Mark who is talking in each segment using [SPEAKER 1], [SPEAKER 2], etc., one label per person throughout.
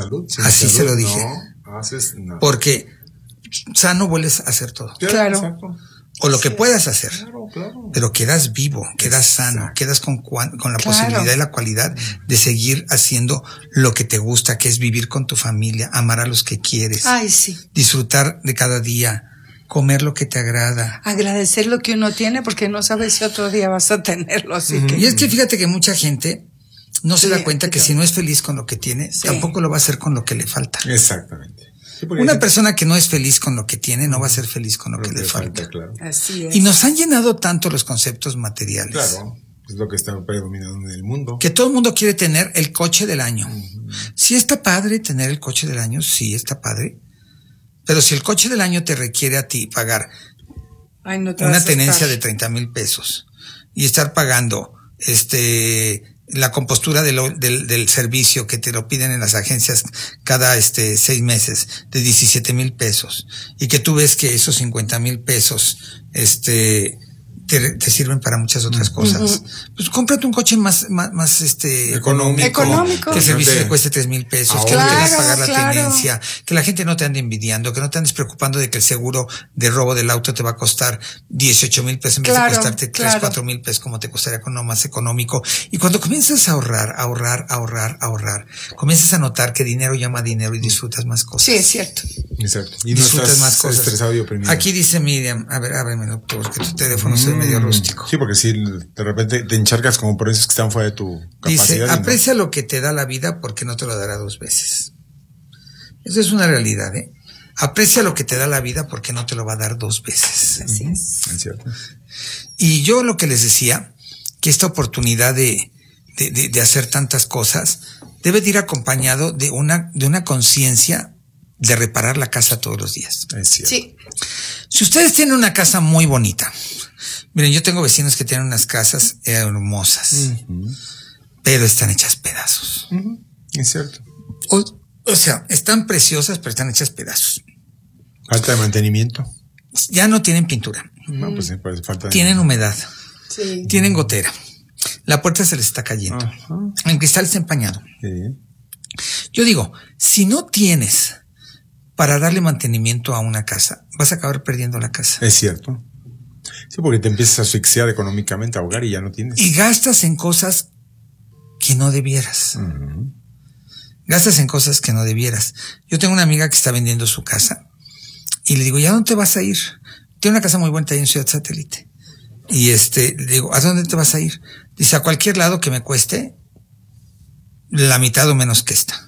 [SPEAKER 1] salud.
[SPEAKER 2] Así
[SPEAKER 1] salud,
[SPEAKER 2] se lo dije.
[SPEAKER 1] No haces nada.
[SPEAKER 2] Porque sano vuelves a hacer todo.
[SPEAKER 3] Claro.
[SPEAKER 1] Exacto.
[SPEAKER 2] O lo que puedas hacer.
[SPEAKER 1] Claro.
[SPEAKER 2] Pero quedas vivo, quedas sano, quedas con la posibilidad y la cualidad de seguir haciendo lo que te gusta, que es vivir con tu familia, amar a los que quieres.
[SPEAKER 3] Ay, sí.
[SPEAKER 2] Disfrutar de cada día, comer lo que te agrada.
[SPEAKER 3] Agradecer lo que uno tiene porque no sabes si otro día vas a tenerlo, así que...
[SPEAKER 2] Y es que fíjate que mucha gente no se
[SPEAKER 3] Sí,
[SPEAKER 2] da cuenta que si no es feliz con lo que tiene,
[SPEAKER 3] Sí.
[SPEAKER 2] tampoco lo va a hacer con lo que le falta.
[SPEAKER 1] Exactamente. Sí, porque
[SPEAKER 2] Una
[SPEAKER 1] hay gente
[SPEAKER 2] persona que no es feliz con lo que tiene no va a ser feliz con lo que le falta.
[SPEAKER 1] claro.
[SPEAKER 3] Así es.
[SPEAKER 2] Y nos han llenado tanto los conceptos materiales.
[SPEAKER 1] Claro. Es lo que está predominando en el mundo.
[SPEAKER 2] Que todo el mundo quiere tener el coche del año. Sí está padre tener el coche del año, sí está padre. Pero si el coche del año te requiere a ti pagar
[SPEAKER 3] Ay, no te
[SPEAKER 2] una
[SPEAKER 3] vas a
[SPEAKER 2] tenencia
[SPEAKER 3] estar.
[SPEAKER 2] de 30,000 pesos y estar pagando la compostura del servicio que te lo piden en las agencias cada 6 meses de 17,000 pesos y que tú ves que esos 50,000 pesos te sirven para muchas otras cosas, pues cómprate un coche más económico, que el servicio te cueste 3,000 pesos, que no tengas que pagar la tenencia, que la gente no te ande envidiando, que no te andes preocupando de que el seguro de robo del auto te va a costar 18,000 pesos en vez de costarte 3, 4,000 pesos como te costaría con uno más económico. Y cuando comienzas a ahorrar, comienzas a notar que dinero llama dinero y disfrutas más cosas.
[SPEAKER 3] Sí, es cierto.
[SPEAKER 1] Exacto. Y no
[SPEAKER 2] Disfrutas
[SPEAKER 1] estás
[SPEAKER 2] más cosas.
[SPEAKER 1] estresado y oprimido.
[SPEAKER 2] Aquí dice Miriam, a ver, ábremelo, porque tu teléfono se ve medio rústico.
[SPEAKER 1] Sí, porque si de repente te encharcas como por esos que están fuera de tu capacidad.
[SPEAKER 2] Dice,
[SPEAKER 1] y no.
[SPEAKER 2] aprecia lo que te da la vida porque no te lo dará 2 veces. Eso es una realidad, ¿eh? Aprecia lo que te da la vida porque no te lo va a dar 2 veces.
[SPEAKER 3] Así es.
[SPEAKER 1] Es cierto.
[SPEAKER 2] Y yo lo que les decía, que esta oportunidad de hacer tantas cosas debe de ir acompañado de una conciencia de reparar la casa todos los días.
[SPEAKER 1] Es cierto.
[SPEAKER 3] Sí.
[SPEAKER 2] Si ustedes tienen una casa muy bonita, miren, yo tengo vecinos que tienen unas casas hermosas, pero están hechas pedazos.
[SPEAKER 1] Es cierto.
[SPEAKER 2] O sea, están preciosas, pero están hechas pedazos.
[SPEAKER 1] Falta de mantenimiento.
[SPEAKER 2] Ya no tienen pintura,
[SPEAKER 1] No, pues parece falta de...
[SPEAKER 2] tienen humedad,
[SPEAKER 3] Sí.
[SPEAKER 2] tienen gotera, la puerta se les está cayendo,
[SPEAKER 1] Ajá.
[SPEAKER 2] el cristal está empañado.
[SPEAKER 1] Sí.
[SPEAKER 2] Yo digo, si no tienes para darle mantenimiento a una casa, vas a acabar perdiendo la casa.
[SPEAKER 1] Es cierto. Sí, porque te empiezas a asfixiar económicamente, a ahogar y ya no tienes.
[SPEAKER 2] Y gastas en cosas que no debieras. Gastas en cosas que no debieras. Yo tengo una amiga que está vendiendo su casa y le digo, ¿ya dónde te vas a ir? Tiene una casa muy buena ahí en Ciudad Satélite. Y le digo, ¿a dónde te vas a ir? Dice, a cualquier lado que me cueste la mitad o menos que esta.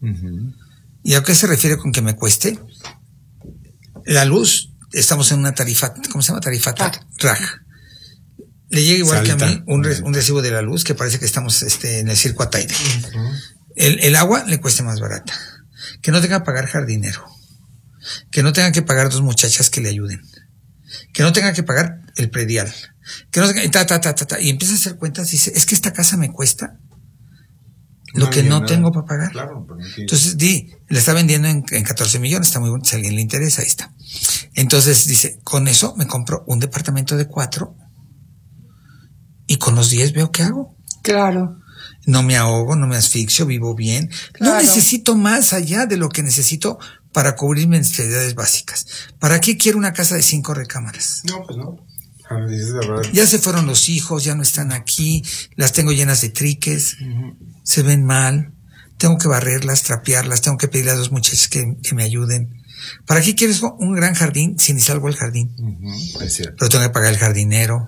[SPEAKER 2] ¿Y a qué se refiere con que me cueste? La luz, estamos en una tarifa, ¿cómo se llama? Tarifa RAG. Le llega igual que a mí un recibo de la luz que parece que estamos en el circo Ataide. El agua le cueste más barata. Que no tenga que pagar jardinero. Que no tenga que pagar 2 muchachas que le ayuden. Que no tenga que pagar el predial. Que no tenga, y empieza a hacer cuentas y dice, es que esta casa me cuesta lo que no tengo para pagar.
[SPEAKER 1] Claro, pero no tiene...
[SPEAKER 2] Entonces, le está vendiendo en 14 millones, está muy bueno, si a alguien le interesa, ahí está. Entonces dice, con eso me compro un departamento de 4 y con los 10 veo qué hago.
[SPEAKER 3] Claro.
[SPEAKER 2] No me ahogo, no me asfixio, vivo bien.
[SPEAKER 3] Claro.
[SPEAKER 2] No necesito más allá de lo que necesito para cubrir mis necesidades básicas. ¿Para qué quiero una casa de 5 recámaras?
[SPEAKER 1] No, pues no. Dices la verdad.
[SPEAKER 2] Ya se fueron los hijos, ya no están aquí, las tengo llenas de triques, se ven mal, tengo que barrerlas, trapearlas, tengo que pedirle a 2 muchachas que me ayuden. ¿Para qué quieres un gran jardín si ni salgo al jardín?
[SPEAKER 1] Es cierto.
[SPEAKER 2] Pero tengo que pagar el jardinero.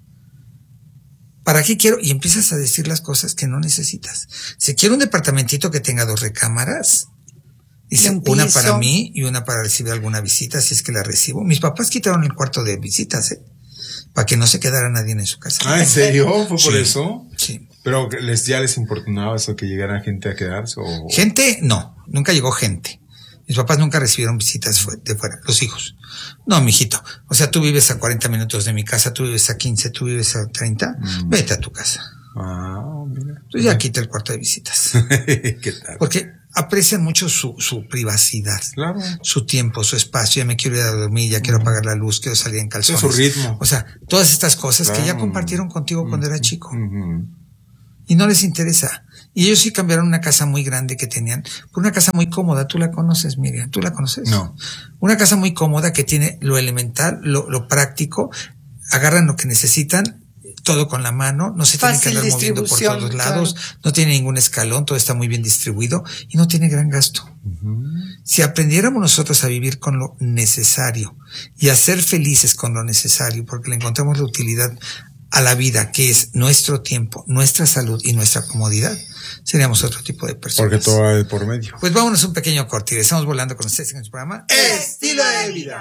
[SPEAKER 2] ¿Para qué quiero? Y empiezas a decir las cosas que no necesitas. Si quiero un departamentito que tenga 2 recámaras, dice, una para mí y una para recibir alguna visita, si es que la recibo. Mis papás quitaron el cuarto de visitas, para que no se quedara nadie en su casa.
[SPEAKER 1] Ah, ¿en serio? ¿Fue por
[SPEAKER 2] Sí.
[SPEAKER 1] eso?
[SPEAKER 2] Sí.
[SPEAKER 1] Pero ya les importunaba eso, que llegara gente a quedarse o...
[SPEAKER 2] Gente, no, nunca llegó gente. Mis papás nunca recibieron visitas de fuera, los hijos. No, mijito. O sea, tú vives a 40 minutos de mi casa, tú vives a 15, tú vives a 30, vete a tu casa.
[SPEAKER 1] Ah, mira.
[SPEAKER 2] Tú ya quita el cuarto de visitas.
[SPEAKER 1] ¿Qué tal?
[SPEAKER 2] Porque aprecian mucho su privacidad,
[SPEAKER 1] Claro.
[SPEAKER 2] su tiempo, su espacio. Ya me quiero ir a dormir, ya quiero apagar la luz, quiero salir en calzones.
[SPEAKER 1] Su ritmo.
[SPEAKER 2] O sea, todas estas cosas que ya compartieron contigo cuando era chico. Y no les interesa. Y ellos sí cambiaron una casa muy grande que tenían por una casa muy cómoda. ¿Tú la conoces, Miriam? ¿Tú la conoces?
[SPEAKER 1] No.
[SPEAKER 2] Una casa muy cómoda que tiene lo elemental, lo práctico, agarran lo que necesitan, todo con la mano, no se tienen que andar moviendo por todos lados, claro. No tiene ningún escalón, todo está muy bien distribuido y no tiene gran gasto. Si aprendiéramos nosotros a vivir con lo necesario y a ser felices con lo necesario, porque le encontramos la utilidad a la vida, que es nuestro tiempo, nuestra salud y nuestra comodidad, seríamos otro tipo de personas.
[SPEAKER 1] Porque todo hay por medio.
[SPEAKER 2] Pues vámonos un pequeño corte y estamos volando con ustedes en el programa
[SPEAKER 4] Estilo de Vida.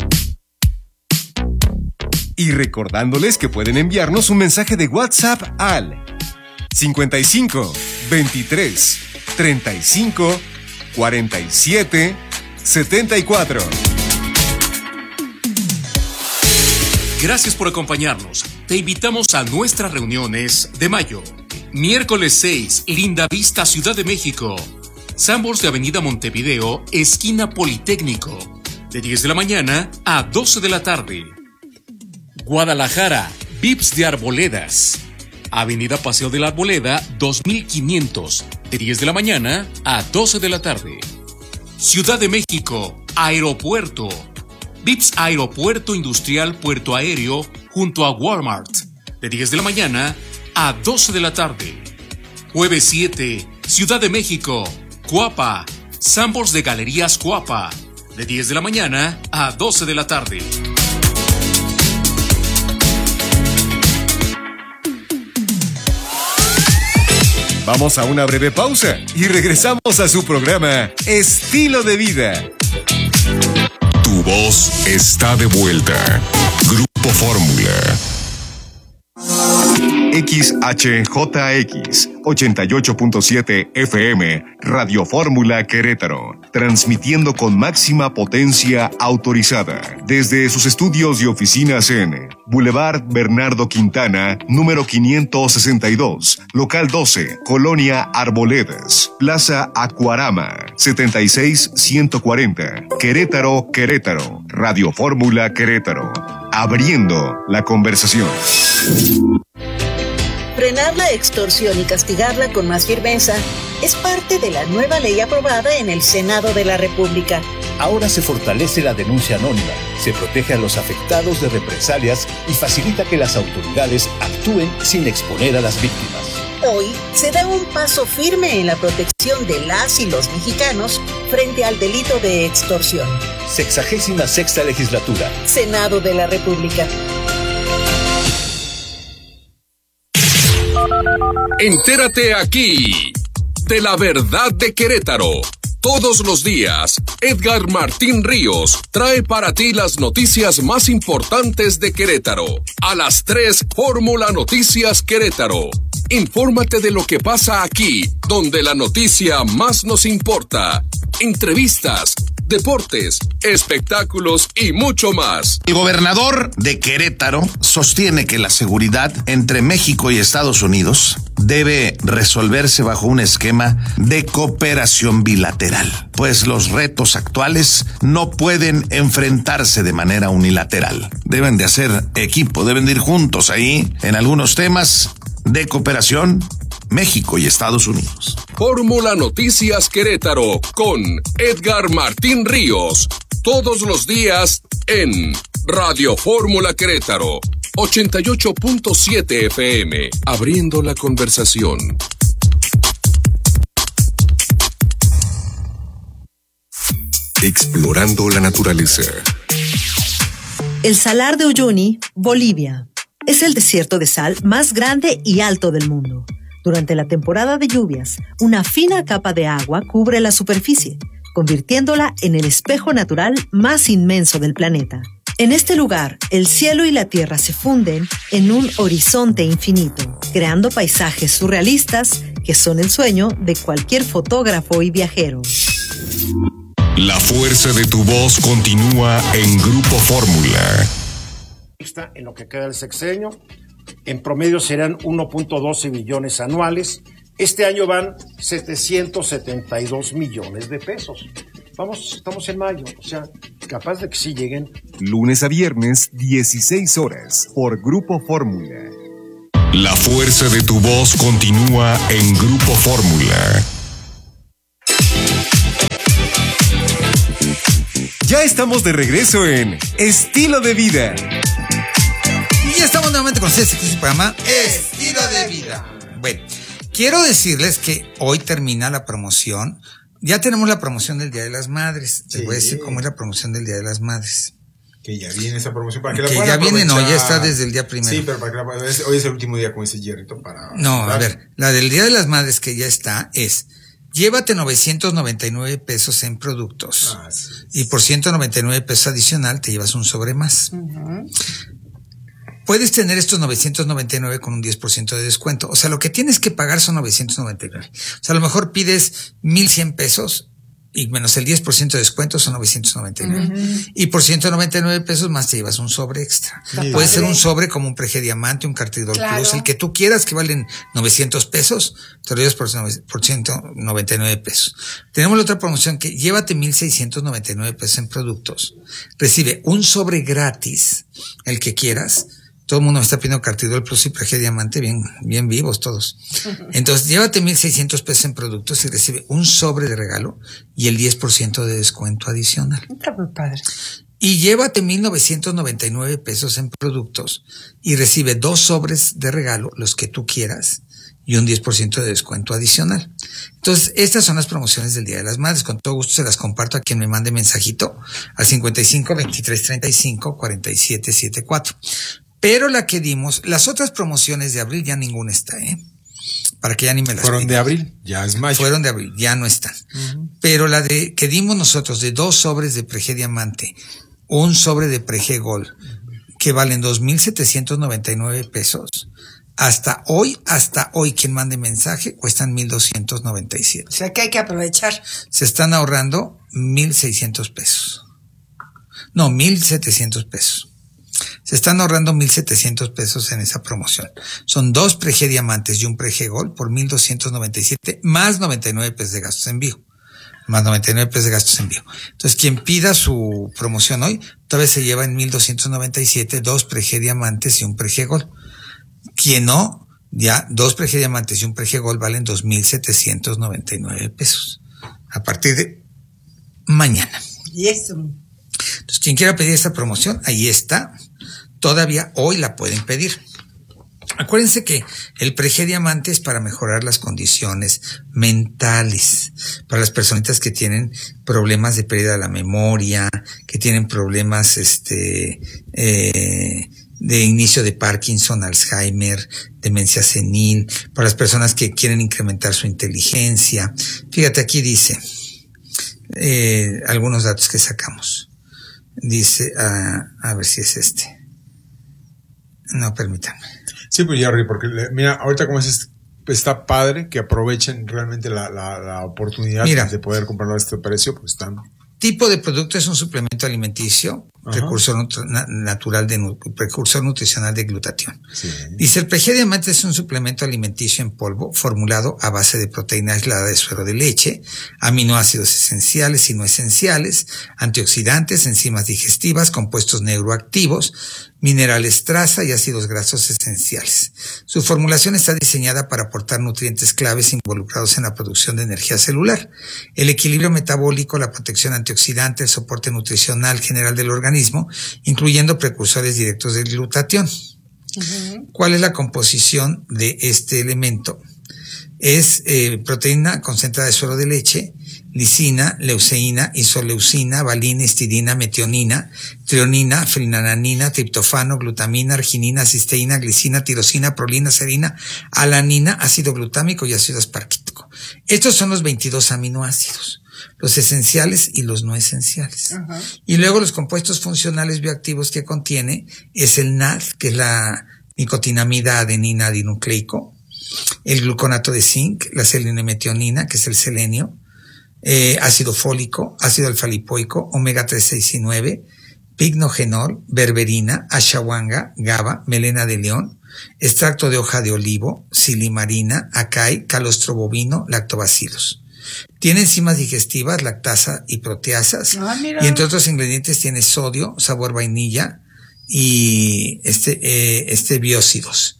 [SPEAKER 5] Y recordándoles que pueden enviarnos un mensaje de WhatsApp al 55 23 35 47 74.
[SPEAKER 6] Gracias por acompañarnos. Te invitamos a nuestras reuniones de mayo. Miércoles 6, Linda Vista, Ciudad de México. Sanborns de Avenida Montevideo, esquina Politécnico. De 10 de la mañana a 12 de la tarde. Guadalajara, Vips de Arboledas. Avenida Paseo de la Arboleda, 2500. De 10 de la mañana a 12 de la tarde. Ciudad de México, Aeropuerto. Vips Aeropuerto Industrial Puerto Aéreo junto a Walmart, de 10 de la mañana a 12 de la tarde. Jueves 7, Ciudad de México, Cuapa, Sanborns de Galerías Cuapa, de 10 de la mañana a 12 de la tarde.
[SPEAKER 5] Vamos a una breve pausa y regresamos a su programa Estilo de Vida.
[SPEAKER 7] Tu voz está de vuelta. Grupo Fórmula.
[SPEAKER 5] XHJX 88.7 FM, Radio Fórmula Querétaro, transmitiendo con máxima potencia autorizada desde sus estudios y oficinas en Boulevard Bernardo Quintana, número 562, local 12, Colonia Arboledas, Plaza Acuarama, 76140, Querétaro, Querétaro, Radio Fórmula Querétaro, abriendo la conversación.
[SPEAKER 8] Frenar la extorsión y castigarla con más firmeza es parte de la nueva ley aprobada en el Senado de la República.
[SPEAKER 9] Ahora se fortalece la denuncia anónima, se protege a los afectados de represalias y facilita que las autoridades actúen sin exponer a las víctimas.
[SPEAKER 8] Hoy se da un paso firme en la protección de las y los mexicanos frente al delito de extorsión.
[SPEAKER 9] 66ª Legislatura.
[SPEAKER 8] Senado de la República.
[SPEAKER 7] Entérate aquí de la verdad de Querétaro. Todos los días, Edgar Martín Ríos trae para ti las noticias más importantes de Querétaro. A las 3, Fórmula Noticias Querétaro. Infórmate de lo que pasa aquí, donde la noticia más nos importa. Entrevistas, deportes, espectáculos y mucho más.
[SPEAKER 4] El gobernador de Querétaro sostiene que la seguridad entre México y Estados Unidos debe resolverse bajo un esquema de cooperación bilateral, pues los retos actuales no pueden enfrentarse de manera unilateral. Deben de hacer equipo, deben de ir juntos ahí en algunos temas de cooperación, México y Estados Unidos.
[SPEAKER 7] Fórmula Noticias Querétaro con Edgar Martín Ríos. Todos los días en Radio Fórmula Querétaro. 88.7 FM. Abriendo la conversación. Explorando la naturaleza.
[SPEAKER 10] El Salar de Uyuni, Bolivia. Es el desierto de sal más grande y alto del mundo. Durante la temporada de lluvias, una fina capa de agua cubre la superficie, convirtiéndola en el espejo natural más inmenso del planeta. En este lugar, el cielo y la tierra se funden en un horizonte infinito, creando paisajes surrealistas que son el sueño de cualquier fotógrafo y viajero.
[SPEAKER 7] La fuerza de tu voz continúa en Grupo Fórmula.
[SPEAKER 11] En lo que queda del sexenio, en promedio serán 1.12 billones anuales. Este año van 772 millones de pesos. Estamos en mayo, o sea, capaz de que sí lleguen.
[SPEAKER 5] Lunes a viernes, 16 horas, por Grupo Fórmula. La fuerza de tu voz continúa en Grupo Fórmula. Ya estamos de regreso en Estilo de Vida.
[SPEAKER 2] Y ya estamos nuevamente con ustedes en su programa Estilo de Vida. Bueno, quiero decirles que hoy termina la promoción. Ya tenemos la promoción del Día de las Madres. Les voy a decir cómo es la promoción del Día de las Madres.
[SPEAKER 1] Que ya viene esa promoción para que la
[SPEAKER 2] puedan
[SPEAKER 1] aprovechar.
[SPEAKER 2] Que ya viene, no, ya está desde el día primero.
[SPEAKER 1] Sí, pero para que hoy es el último día con ese hierrito para...
[SPEAKER 2] No, a ver, la del Día de las Madres que ya está es... Llévate 999 pesos en productos. Y por 199 pesos adicional te llevas un sobre más. Puedes tener estos 999 con un 10% de descuento. O sea, lo que tienes que pagar son 999. O sea, a lo mejor pides 1,100 pesos y menos el 10% de descuento son 999. Y por 199 pesos más te llevas un sobre extra. Puede ser un sobre como un Prege Diamante, un Cartidol Plus, el que tú quieras, que valen 900 pesos, te lo llevas por 199 pesos. Tenemos la otra promoción que llévate 1,699 pesos en productos. Recibe un sobre gratis, el que quieras. Todo el mundo me está pidiendo Cartidol Plus y Prege Diamante, bien vivos todos. Entonces, llévate 1,600 pesos en productos y recibe un sobre de regalo y el 10% de descuento adicional.
[SPEAKER 3] Está muy padre.
[SPEAKER 2] Y llévate 1,999 pesos en productos y recibe 2 sobres de regalo, los que tú quieras, y un 10% de descuento adicional. Entonces, estas son las promociones del Día de las Madres. Con todo gusto se las comparto a quien me mande mensajito al 55 23 35 47 74. Pero la que dimos, las otras promociones de abril ya ninguna está, para que ya ni me las
[SPEAKER 1] fueron
[SPEAKER 2] pidan.
[SPEAKER 1] De abril, ya es mayo.
[SPEAKER 2] Fueron de abril, ya no están. Pero la de que dimos nosotros de 2 sobres de Prege Diamante, un sobre de Prege Gold, que valen 2,799 pesos, hasta hoy, quien mande mensaje, cuestan 1,297.
[SPEAKER 3] O sea que hay que aprovechar.
[SPEAKER 2] Se están ahorrando 1,600 pesos. No, 1,700 pesos. Se están ahorrando 1,700 pesos en esa promoción. Son 2 Prege Diamantes y un Prege Gold por 1,297 más 99 pesos de gastos de envío. Entonces, quien pida su promoción hoy, todavía se lleva en 1,297 2 Prege Diamantes y un Prege Gold. Quien no, ya 2 Prege Diamantes y un Prege Gold valen 2,799 pesos. A partir de mañana.
[SPEAKER 3] Y eso.
[SPEAKER 2] Entonces, quien quiera pedir esta promoción, ahí está. Todavía hoy la pueden pedir. Acuérdense que el Prege Diamante es para mejorar las condiciones mentales, para las personitas que tienen problemas de pérdida de la memoria, que tienen problemas de inicio de Parkinson, Alzheimer, demencia senil, para las personas que quieren incrementar su inteligencia. Fíjate, aquí dice algunos datos que sacamos. Dice, a ver si es este. No, permítanme.
[SPEAKER 1] Sí, pues Jerry, porque mira, ahorita como está padre que aprovechen realmente la oportunidad de poder comprarlo a este precio, pues están...
[SPEAKER 2] Tipo de producto es un suplemento alimenticio, precursor nutricional de glutatión. Sí. Dice, el Prege Diamante es un suplemento alimenticio en polvo formulado a base de proteína aislada de suero de leche, aminoácidos esenciales y no esenciales, antioxidantes, enzimas digestivas, compuestos neuroactivos, minerales traza y ácidos grasos esenciales. Su formulación está diseñada para aportar nutrientes claves involucrados en la producción de energía celular, el equilibrio metabólico, la protección antioxidante, el soporte nutricional general del organismo, incluyendo precursores directos del glutatión. ¿Cuál es la composición de este elemento? Es proteína concentrada de suero de leche, lisina, leuceína, isoleucina, valina, histidina, metionina, trionina, fenilalanina, triptofano, glutamina, arginina, cisteína, glicina, tirosina, prolina, serina, alanina, ácido glutámico y ácido asparquítico. Estos son los 22 aminoácidos, los esenciales y los no esenciales. Y luego los compuestos funcionales bioactivos que contiene es el NAD, que es la nicotinamida adenina adinucleico, el gluconato de zinc, la selenometionina, que es el selenio, ácido fólico, ácido alfa-lipoico, omega 3, 6 y 9, pignogenol, berberina, ashwagandha, GABA, melena de león, extracto de hoja de olivo, silimarina, acai, calostro bovino, lactobacilos. Tiene enzimas digestivas, lactasa y proteasas, y entre otros ingredientes tiene sodio, sabor vainilla y biócidos.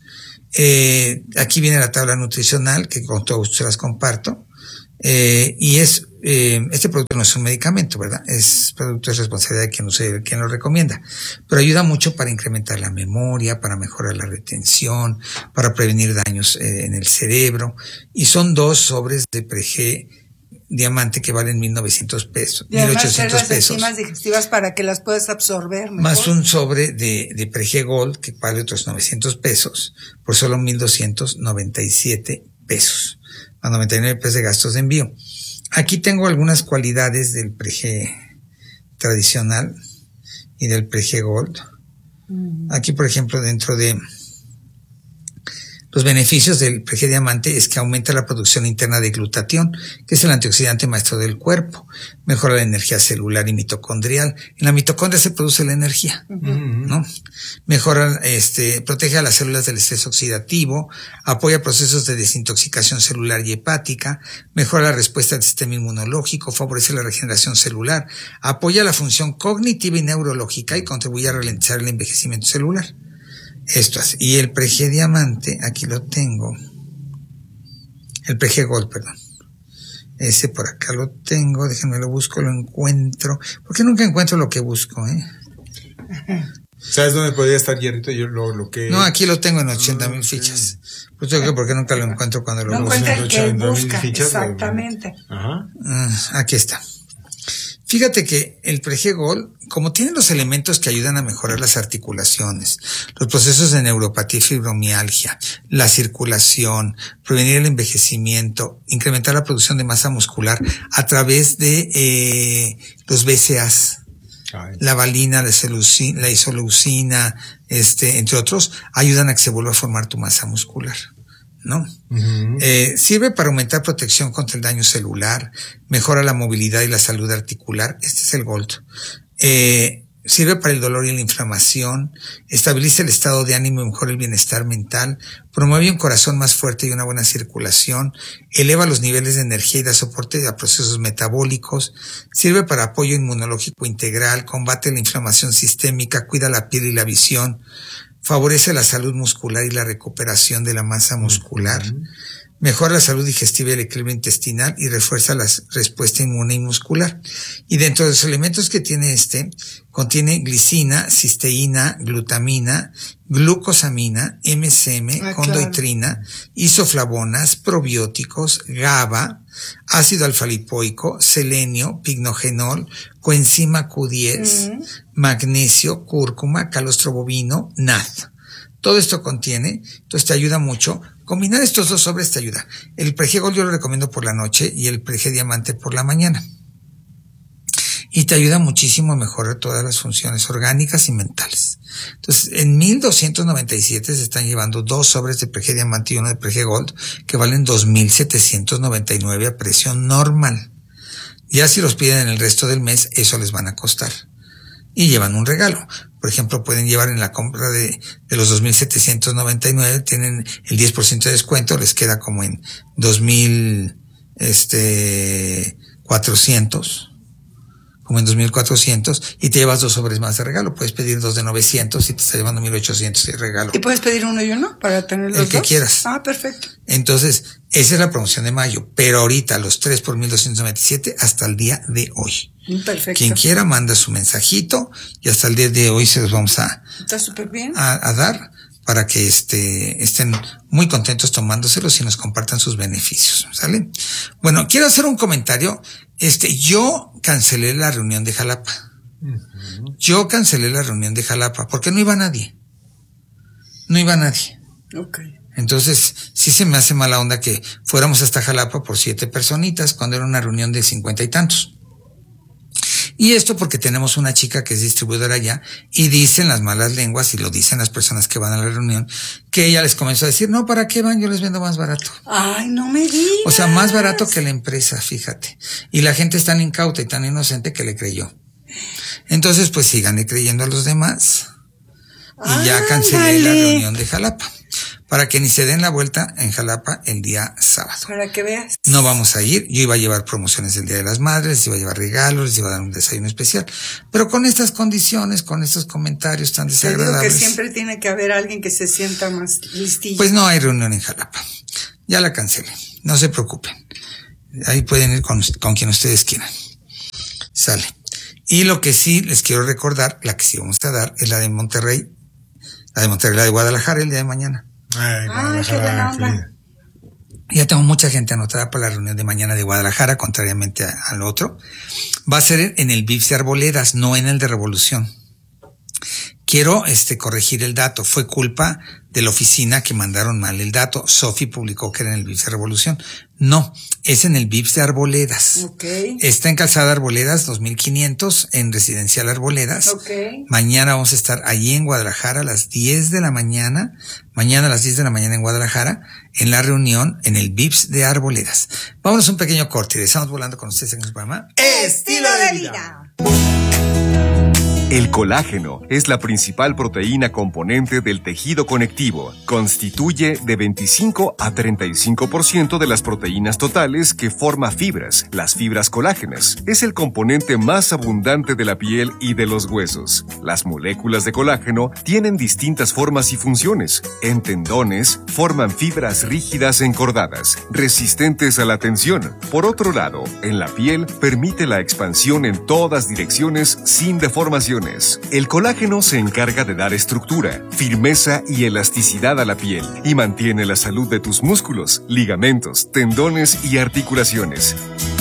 [SPEAKER 2] Aquí viene la tabla nutricional, que con todo gusto se las comparto. Y este producto no es un medicamento, ¿verdad? Es producto de responsabilidad de quien usa y de quien lo recomienda. Pero ayuda mucho para incrementar la memoria, para mejorar la retención, para prevenir daños en el cerebro. Y son 2 sobres de Pregé Diamante que valen 1,900 pesos,
[SPEAKER 3] y
[SPEAKER 2] 1,800 pesos.
[SPEAKER 3] Enzimas digestivas para que las puedas absorber mejor.
[SPEAKER 2] Más un sobre de Pregé Gold que vale otros 900 pesos por solo 1,297 pesos. A 99 pesos de gastos de envío. Aquí tengo algunas cualidades del Pregé tradicional y del Pregé Gold. Aquí, por ejemplo, dentro de los beneficios del Pregé Diamante es que aumenta la producción interna de glutatión, que es el antioxidante maestro del cuerpo. Mejora la energía celular y mitocondrial. En la mitocondria se produce la energía, ¿no? Mejora, protege a las células del estrés oxidativo, apoya procesos de desintoxicación celular y hepática, mejora la respuesta del sistema inmunológico, favorece la regeneración celular, apoya la función cognitiva y neurológica y contribuye a ralentizar el envejecimiento celular. Esto es. Y el Pregé Diamante, aquí lo tengo. El Pregé Gold, perdón. Ese por acá lo tengo, déjenme lo busco, lo encuentro. Porque nunca encuentro lo que busco,
[SPEAKER 1] ¿Sabes dónde podría estar, Hierrito? Yo lo que...
[SPEAKER 2] No, aquí lo tengo en 80,000 fichas. Pues yo creo porque nunca lo encuentro cuando lo busco.
[SPEAKER 3] No encuentra el que busca,
[SPEAKER 1] fichas,
[SPEAKER 3] exactamente.
[SPEAKER 1] Ajá.
[SPEAKER 2] Aquí está. Fíjate que el Pregé Gold, como tiene los elementos que ayudan a mejorar las articulaciones, los procesos de neuropatía y fibromialgia, la circulación, prevenir el envejecimiento, incrementar la producción de masa muscular a través de los BCAAs, la valina, la isoleucina, entre otros, ayudan a que se vuelva a formar tu masa muscular, ¿no? Sirve para aumentar protección contra el daño celular, mejora la movilidad y la salud articular. Este es el Gold. Sirve para el dolor y la inflamación, estabiliza el estado de ánimo y mejora el bienestar mental, promueve un corazón más fuerte y una buena circulación, eleva los niveles de energía y da soporte a procesos metabólicos, sirve para apoyo inmunológico integral, combate la inflamación sistémica, cuida la piel y la visión, favorece la salud muscular y la recuperación de la masa muscular, mejora la salud digestiva y el equilibrio intestinal y refuerza la respuesta inmune y muscular. Y dentro de los elementos que tiene contiene glicina, cisteína, glutamina, glucosamina, MSM, condoitrina, isoflavonas, probióticos, GABA, ácido alfa-lipoico, selenio, pignogenol, coenzima Q10, magnesio, cúrcuma, calostro bovino, NAD. Todo esto contiene, entonces te ayuda mucho. Combinar estos 2 sobres te ayuda. El Pregé Gold yo lo recomiendo por la noche y el Pregé Diamante por la mañana. Y te ayuda muchísimo a mejorar todas las funciones orgánicas y mentales. Entonces, en 1,297 se están llevando 2 sobres de Pregé Diamante y 1 de Pregé Gold que valen 2,799 a precio normal. Ya si los piden en el resto del mes, eso les van a costar. Y llevan un regalo. Por ejemplo, pueden llevar en la compra de los 2,799, tienen el 10% de descuento, les queda como en 2,400, como en 2,400, y te llevas 2 sobres más de regalo. Puedes pedir 2 de 900 y te está llevando 1,800 de regalo.
[SPEAKER 3] ¿Y puedes pedir uno y uno para tener los 2?
[SPEAKER 2] El que quieras.
[SPEAKER 3] Ah, perfecto.
[SPEAKER 2] Entonces, esa es la promoción de mayo, pero ahorita los 3 por 1,297 hasta el día de hoy.
[SPEAKER 3] Perfecto.
[SPEAKER 2] Quien quiera manda su mensajito y hasta el día de hoy se los vamos a dar para que estén muy contentos tomándoselos y nos compartan sus beneficios, ¿sale? Bueno, quiero hacer un comentario. Yo cancelé la reunión de Jalapa. Yo cancelé la reunión de Jalapa porque no iba nadie.
[SPEAKER 3] Okay.
[SPEAKER 2] Entonces, sí se me hace mala onda que fuéramos hasta Jalapa por 7 personitas cuando era una reunión de 50 y tantos. Y esto porque tenemos una chica que es distribuidora allá y dicen las malas lenguas y lo dicen las personas que van a la reunión que ella les comenzó a decir, no, ¿para qué van? Yo les vendo más barato.
[SPEAKER 3] Ay, no me digas.
[SPEAKER 2] O sea, más barato que la empresa, fíjate. Y la gente es tan incauta y tan inocente que le creyó. Entonces, pues síganle creyendo a los demás. Y ya cancelé la reunión de Jalapa. para que ni se den la vuelta en Jalapa el día sábado.
[SPEAKER 3] Para que veas.
[SPEAKER 2] No vamos a ir. Yo iba a llevar promociones del Día de las Madres, les iba a llevar regalos, les iba a dar un desayuno especial. Pero con estas condiciones, con estos comentarios tan desagradables.
[SPEAKER 3] Te digo que siempre tiene que haber alguien que se sienta más listillo.
[SPEAKER 2] Pues no hay reunión en Jalapa. Ya la cancelé. No se preocupen. Ahí pueden ir con quien ustedes quieran. Sale. Y lo que sí les quiero recordar, la que sí vamos a dar, es la de Monterrey. La de Guadalajara el día de mañana.
[SPEAKER 3] Ay, qué buena onda.
[SPEAKER 2] Ya tengo mucha gente anotada para la reunión de mañana de Guadalajara, contrariamente al otro. Va a ser en el VIPS de Arboledas, no en el de Revolución. Quiero corregir el dato. Fue culpa de la oficina que mandaron mal el dato. Sofi publicó que era en el VIPS de Revolución. No, es en el VIPS de Arboledas.
[SPEAKER 3] Okay.
[SPEAKER 2] Está en Calzada Arboledas 2500 en Residencial Arboledas.
[SPEAKER 3] Okay.
[SPEAKER 2] Mañana vamos a estar allí en Guadalajara a las 10 de la mañana. Mañana a las 10 de la mañana en Guadalajara, en la reunión en el VIPS de Arboledas. Vámonos a un pequeño corte y estamos volando con ustedes en el programa
[SPEAKER 3] Estilo de Vida.
[SPEAKER 5] El colágeno es la principal proteína componente del tejido conectivo. Constituye de 25 a 35% de las proteínas totales que forma fibras, las fibras colágenas. Es el componente más abundante de la piel y de los huesos. Las moléculas de colágeno tienen distintas formas y funciones. En tendones, forman fibras rígidas encordadas, resistentes a la tensión. Por otro lado, en la piel, permite la expansión en todas direcciones sin deformación. El colágeno se encarga de dar estructura, firmeza y elasticidad a la piel y mantiene la salud de tus músculos, ligamentos, tendones y articulaciones.